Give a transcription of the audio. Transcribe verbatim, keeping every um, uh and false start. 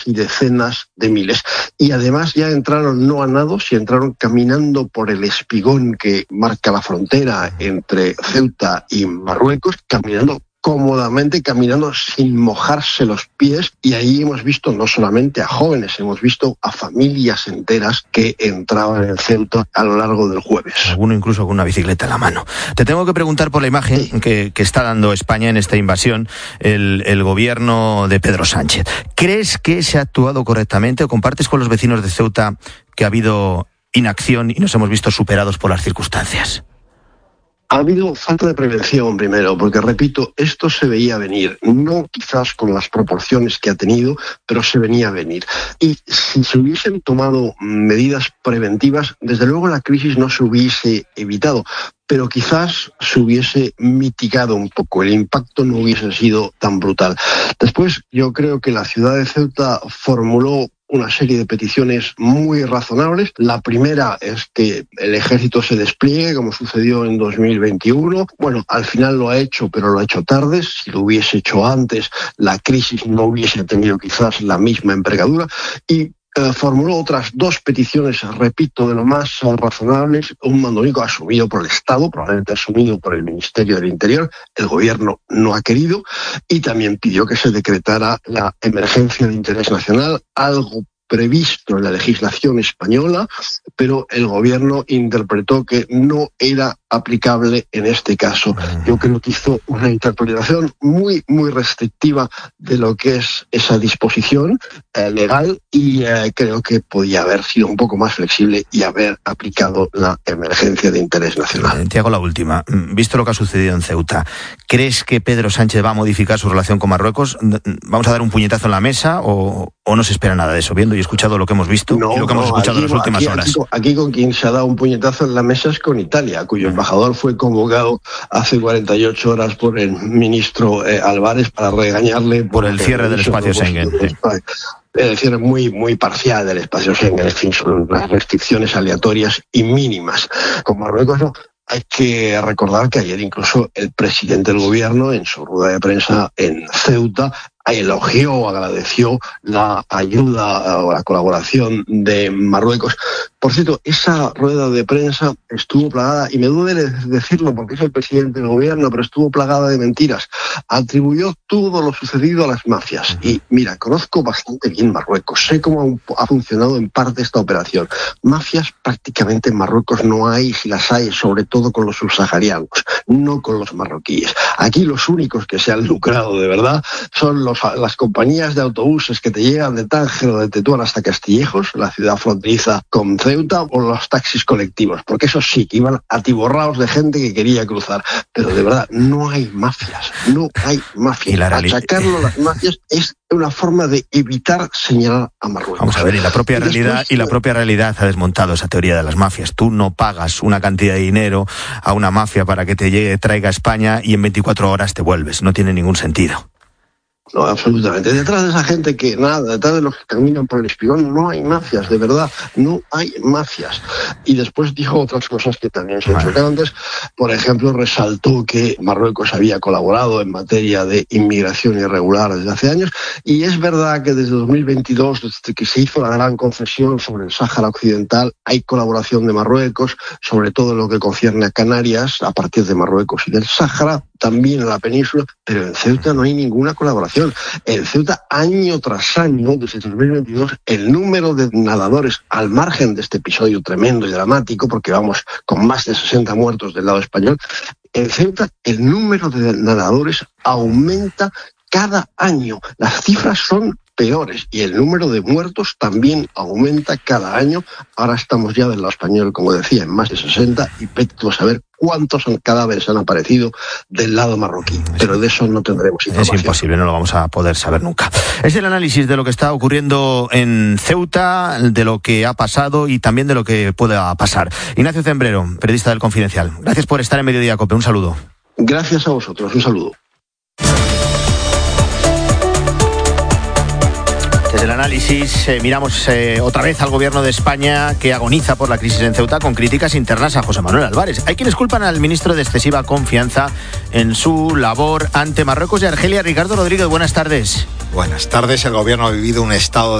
y decenas de miles. Y además ya entraron no a nado, si entraron caminando por el espigón que marca la frontera entre Ceuta y Marruecos, caminando cómodamente, caminando sin mojarse los pies, y ahí hemos visto no solamente a jóvenes, hemos visto a familias enteras que entraban en Ceuta a lo largo del jueves. Alguno incluso con una bicicleta en la mano. Te tengo que preguntar por la imagen sí. que, que está dando España en esta invasión, el, el gobierno de Pedro Sánchez. ¿Crees que se ha actuado correctamente o compartes con los vecinos de Ceuta que ha habido inacción y nos hemos visto superados por las circunstancias? Ha habido falta de prevención primero, porque repito, esto se veía venir, no quizás con las proporciones que ha tenido, pero se venía a venir. Y si se hubiesen tomado medidas preventivas, desde luego la crisis no se hubiese evitado, pero quizás se hubiese mitigado un poco, el impacto no hubiese sido tan brutal. Después, yo creo que la ciudad de Ceuta formuló una serie de peticiones muy razonables. La primera es que el ejército se despliegue, como sucedió en dos mil veintiuno. Bueno, al final lo ha hecho, pero lo ha hecho tarde. Si lo hubiese hecho antes, la crisis no hubiese tenido quizás la misma envergadura. Y Eh, formuló otras dos peticiones, repito, de lo más eh, razonables, un mando único asumido por el Estado, probablemente asumido por el Ministerio del Interior. El gobierno no ha querido, y también pidió que se decretara la emergencia de interés nacional, algo previsto en la legislación española, pero el gobierno interpretó que no era aplicable en este caso. Yo creo que hizo una interpretación muy, muy restrictiva de lo que es esa disposición eh, legal, y eh, creo que podía haber sido un poco más flexible y haber aplicado la emergencia de interés nacional. Te hago la última. Visto lo que ha sucedido en Ceuta, ¿crees que Pedro Sánchez va a modificar su relación con Marruecos? ¿Vamos a dar un puñetazo en la mesa o, o no se espera nada de eso, viendo y escuchado lo que hemos visto no, y lo que no, hemos escuchado aquí, en las últimas aquí, horas? Aquí, aquí con quien se ha dado un puñetazo en la mesa es con Italia, cuyo uh-huh. embajador fue convocado hace cuarenta y ocho horas por el ministro eh, Álvarez para regañarle por, por el cierre del espacio Schengen. Es decir, muy, muy parcial del espacio Schengen. En fin, son las restricciones aleatorias y mínimas. Con Marruecos no. Hay que recordar que ayer incluso el presidente del gobierno, en su rueda de prensa en Ceuta, elogió, agradeció la ayuda o la colaboración de Marruecos. Por cierto, esa rueda de prensa estuvo plagada, y me duele decirlo porque es el presidente del gobierno, pero estuvo plagada de mentiras. Atribuyó todo lo sucedido a las mafias. Y mira, conozco bastante bien Marruecos, sé cómo ha funcionado en parte esta operación. Mafias prácticamente en Marruecos no hay, si las hay, sobre todo con los subsaharianos, no con los marroquíes. Aquí los únicos que se han lucrado de verdad son los las compañías de autobuses que te llegan de Tánger o de Tetuán hasta Castillejos, la ciudad fronteriza con Ceuta, o los taxis colectivos, porque esos sí que iban atiborrados de gente que quería cruzar. Pero de verdad, no hay mafias, no hay mafias. La reali- Achacarlo a las mafias es una forma de evitar señalar a Marruecos. Vamos a ver, y la propia y realidad después, y la propia realidad ha desmontado esa teoría de las mafias. Tú no pagas una cantidad de dinero a una mafia para que te llegue, traiga a España y en veinticuatro horas te vuelves. No tiene ningún sentido. No, absolutamente. Detrás de esa gente que nada, detrás de los que caminan por el espigón, no hay mafias, de verdad, no hay mafias. Y después dijo otras cosas que también son chocantes. Por ejemplo, resaltó que Marruecos había colaborado en materia de inmigración irregular desde hace años, y es verdad que desde dos mil veintidós, desde que se hizo la gran concesión sobre el Sáhara Occidental, hay colaboración de Marruecos, sobre todo en lo que concierne a Canarias, a partir de Marruecos y del Sáhara, también en la península, pero en Ceuta no hay ninguna colaboración. En Ceuta, año tras año, desde dos mil veintidós, el número de nadadores, al margen de este episodio tremendo y dramático, porque vamos con más de sesenta muertos del lado español, en Ceuta el número de nadadores aumenta cada año. Las cifras son peores y el número de muertos también aumenta cada año. Ahora estamos ya del lado español, como decía, en más de sesenta, y vete a saber cuántos cadáveres han aparecido del lado marroquí. Pero de eso no tendremos información. Es imposible, no lo vamos a poder saber nunca. Es el análisis de lo que está ocurriendo en Ceuta, de lo que ha pasado y también de lo que pueda pasar. Ignacio Zembrero, periodista del Confidencial. Gracias por estar en Mediodía Cope. Un saludo. Gracias a vosotros. Un saludo. Desde el análisis eh, miramos eh, otra vez al gobierno de España, que agoniza por la crisis en Ceuta, con críticas internas a José Manuel Álvarez. Hay quienes culpan al ministro de excesiva confianza en su labor ante Marruecos y Argelia. Ricardo Rodríguez, buenas tardes. Buenas tardes. El gobierno ha vivido un estado